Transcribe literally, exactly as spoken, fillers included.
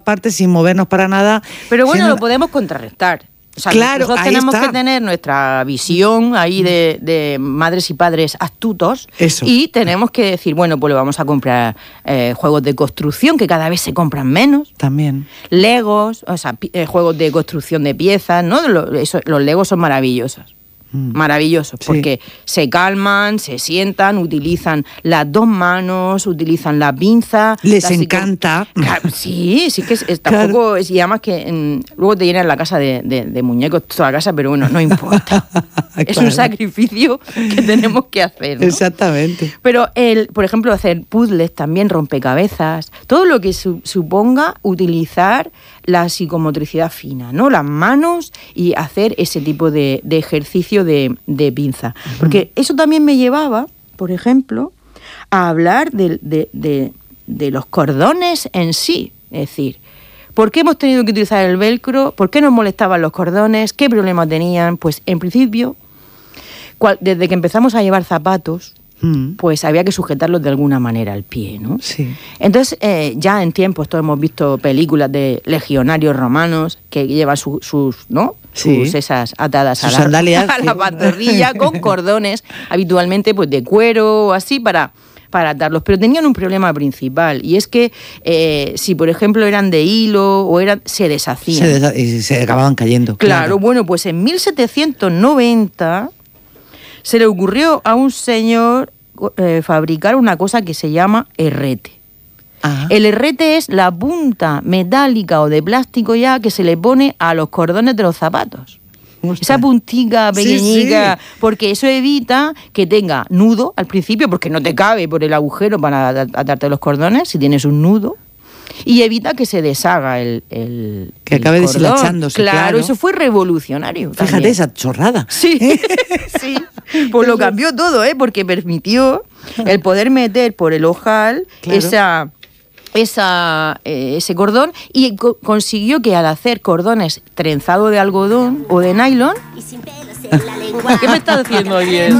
partes sin movernos para nada. Pero bueno, siendo... lo podemos contrarrestar. O sea, claro, nosotros ahí tenemos está. que tener nuestra visión ahí de, de madres y padres astutos. Eso. Y tenemos que decir, bueno, pues le vamos a comprar eh, juegos de construcción, que cada vez se compran menos. También. Legos, o sea, pi- eh, juegos de construcción de piezas, ¿no? Lo- eso- los Legos son maravillosos. Mm. Maravillosos, Sí. porque se calman, se sientan, utilizan las dos manos, utilizan la pinza. Les la psico- encanta. Claro, sí, sí que es, es- Claro. tampoco es, y además que mm, luego te llenan la casa de, de- de muñecos, toda la casa, pero bueno, no importa. Es Claro. un sacrificio que tenemos que hacer, ¿no? Exactamente. Pero, el, por ejemplo, hacer puzzles, también rompecabezas, todo lo que su- suponga utilizar la psicomotricidad fina, ¿no? Las manos y hacer ese tipo de, de ejercicio de, de pinza. Porque eso también me llevaba, por ejemplo, a hablar de, de- de- de los cordones en sí. Es decir, ¿por qué hemos tenido que utilizar el velcro? ¿Por qué nos molestaban los cordones? ¿Qué problemas tenían? Pues, en principio, cual- desde que empezamos a llevar zapatos, Mm. pues había que sujetarlos de alguna manera al pie, ¿no? Sí. Entonces, eh, ya en tiempos todos hemos visto películas de legionarios romanos que llevan su- sus, ¿no? Sí. Sus esas atadas Sus a la, sandalias, a la sí. pantorrilla con cordones, habitualmente pues de cuero o así para para atarlos, pero tenían un problema principal y es que eh, si por ejemplo eran de hilo o eran se deshacían. Se, desa- y se acababan cayendo. Claro, bueno, pues en mil setecientos noventa se le ocurrió a un señor eh, fabricar una cosa que se llama herrete. Ah. El herrete es la punta metálica o de plástico ya que se le pone a los cordones de los zapatos. Ostras. Esa puntica Sí, pequeñica, sí. porque eso evita que tenga nudo al principio, porque no te cabe por el agujero para at- atarte los cordones, si tienes un nudo, y evita que se deshaga el, el Que el acabe cordón. deshilachándose, claro. eso fue revolucionario. Fíjate también. esa chorrada. Sí, sí. Pues lo cambió todo, ¿eh? Porque permitió el poder meter por el ojal Claro. esa, esa, eh, ese cordón y co- consiguió que al hacer cordones trenzado de algodón o de nylon... ¿Qué me está haciendo alguien?